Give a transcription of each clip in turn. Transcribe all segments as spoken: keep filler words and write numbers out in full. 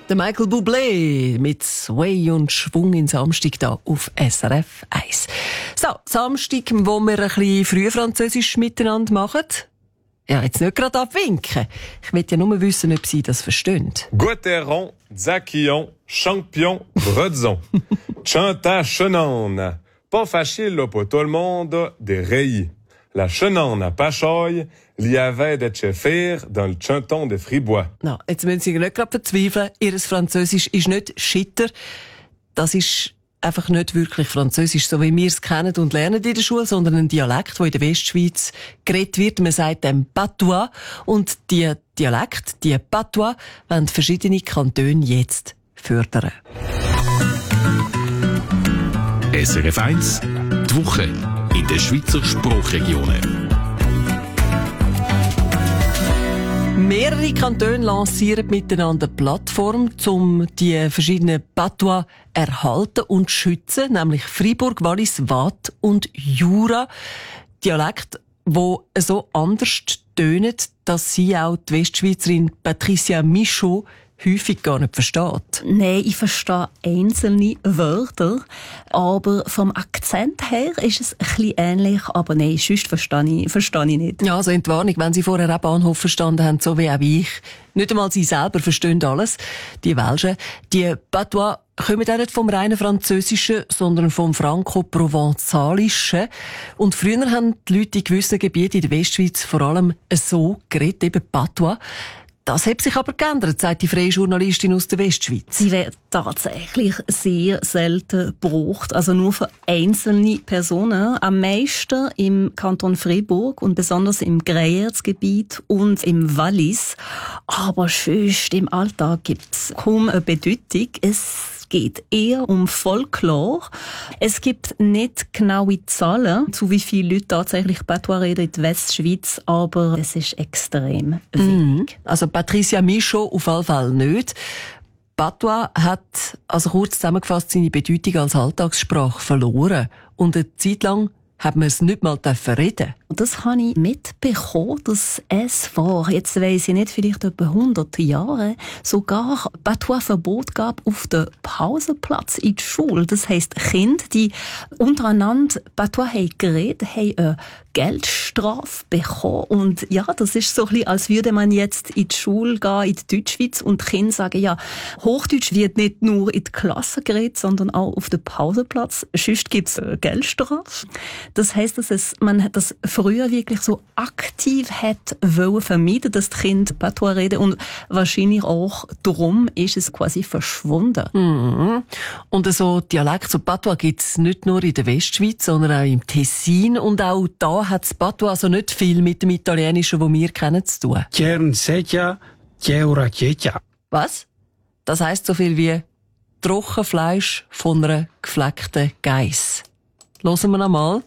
Der Michael Bublé mit Sway und Schwung in Samstag da auf S R F eins. So, Samstag, wo wir ein bisschen Frühfranzösisch miteinander machen. Ja, jetzt nicht gerade abwinken. Ich will ja nur wissen, ob Sie das verstehen. Gauthieron, Zaquillon, Champion, Bredzon. Chanta chenonne. Pas facile pour tout le monde de rei. La chenonne à Pachoy, l'y avait de Cheffer dans le chanton de Fribois. Na, jetzt müssen Sie nicht gerade verzweifeln. Ihr Französisch ist nicht Schitter. Das ist einfach nicht wirklich Französisch, so wie wir es kennen und lernen in der Schule, sondern ein Dialekt, der in der Westschweiz geredet wird. Man sagt dem Patois. Und die Dialekt, die Patois, wollen verschiedene Kantone jetzt fördern. S R F eins, die Woche in den Schweizer Sprachregionen. Mehrere Kantone lancieren miteinander eine Plattform, um die verschiedenen Patois erhalten und schützen, nämlich Fribourg, Wallis, Waadt und Jura. Dialekte, die so anders tönen, dass sie auch die Westschweizerin Patricia Michaud häufig gar nicht versteht. Nein, ich verstehe einzelne Wörter, aber vom Akzent her ist es ein bisschen ähnlich, aber nein, sonst verstehe ich, verstehe ich nicht. Ja, also Entwarnung, wenn Sie vorher auch Bahnhof verstanden haben, so wie auch ich. Nicht einmal Sie selber verstehen alles. Die Welschen, die Patois kommen auch nicht vom reinen Französischen, sondern vom Franco-Provenzalischen. Und früher haben die Leute in gewissen Gebieten in der Westschweiz vor allem so geredet, eben Patois. Das hat sich aber geändert, sagt die freie Journalistin aus der Westschweiz. Sie werden tatsächlich sehr selten gebraucht, also nur für einzelne Personen. Am meisten im Kanton Fribourg und besonders im Greierzgebiet und im Wallis. Aber sonst im Alltag gibt es kaum eine Bedeutung. Es geht eher um Folklore. Es gibt nicht genaue Zahlen, zu wie viele Leute tatsächlich Patois reden in der Westschweiz, aber es ist extrem wenig. Mhm. Also Patricia Michaud auf jeden Fall nicht. Patois hat, also kurz zusammengefasst, seine Bedeutung als Alltagssprache verloren. Und eine Zeit lang hat man es nicht mal reden. Das habe ich mitbekommen, dass es vor, jetzt weiss ich nicht, vielleicht etwa hundert Jahren, sogar Patois-Verbot gab auf dem Pausenplatz in der Schule. Das heisst, Kinder, die untereinander Patois haben geredet, haben eine Geldstrafe bekommen. Und ja, das ist so ein bisschen, als würde man jetzt in die Schule gehen, in die Deutschschweiz, und die Kinder sagen, ja, Hochdeutsch wird nicht nur in der Klasse geredet, sondern auch auf dem Pausenplatz. Sonst gibt es eine Geldstrafe. Das heisst, dass es, man das früher wirklich so aktiv hat wollen vermeiden, dass die Kinder Patois reden, und wahrscheinlich auch darum ist es quasi verschwunden. Mhm. Und so Dialekt, so Patois gibt es nicht nur in der Westschweiz, sondern auch im Tessin, und auch da hat das Patois also nicht viel mit dem Italienischen, das wir kennen, zu tun. Was? Das heisst so viel wie Trockenfleisch von einer gefleckten Geiss. Hören wir noch mal.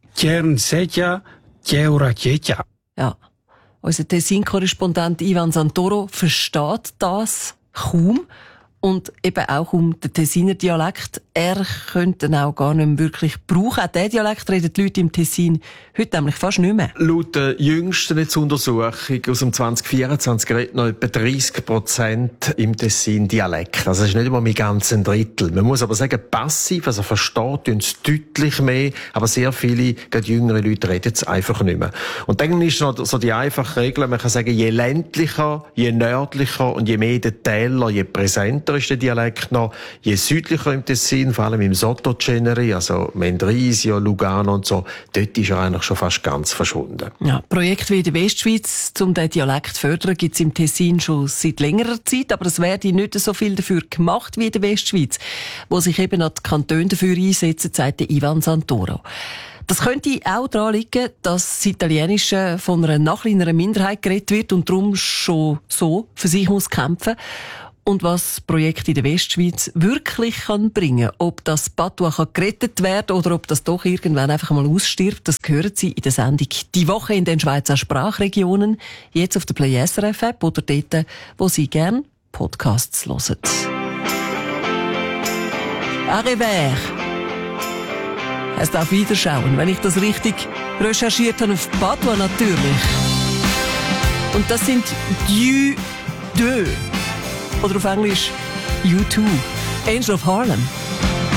Ja. Unser Tessin-Korrespondent Ivan Santoro versteht das kaum. Und eben auch um den Tessiner Dialekt. Er könnte ihn auch gar nicht mehr wirklich brauchen. Auch diesen Dialekt reden die Leute im Tessin heute nämlich fast nicht mehr. Laut der jüngsten Untersuchung aus dem zwanzig vierundzwanzig reden noch etwa dreissig Prozent im Tessin Dialekt. Also das ist nicht einmal mein ganzes Drittel. Man muss aber sagen, passiv, also versteht uns deutlich mehr, aber sehr viele, gerade jüngere Leute, reden es einfach nicht mehr. Und dann ist noch so die einfache Regel, man kann sagen, je ländlicher, je nördlicher und je mehr in den Tälern, je präsenter ist der Dialekt noch, je südlicher im Tessin, vor allem im Sottoceneri, also Mendrisio, Lugano und so, dort ist er eigentlich schon fast ganz verschwunden. Ja, Projekte wie in der Westschweiz, um den Dialekt zu fördern, gibt es im Tessin schon seit längerer Zeit, aber es werde nicht so viel dafür gemacht wie in der Westschweiz, wo sich eben an die Kantone dafür einsetzen, sagt Ivan Santoro. Das könnte auch daran liegen, dass das Italienische von einer noch kleineren Minderheit geredet wird und darum schon so für sich muss kämpfen. Und was das Projekt in der Westschweiz wirklich kann bringen, ob das Patois kann gerettet werden oder ob das doch irgendwann einfach mal ausstirbt, das hören Sie in der Sendung «Die Woche in den Schweizer Sprachregionen», jetzt auf der Play S R F App oder dort, wo Sie gerne Podcasts hören. Arrivère. Es darf Wiederschauen, wenn ich das richtig recherchiert habe, auf Patois natürlich. Und das sind «du, deux». Oder auf Englisch U zwei, Angel of Harlem.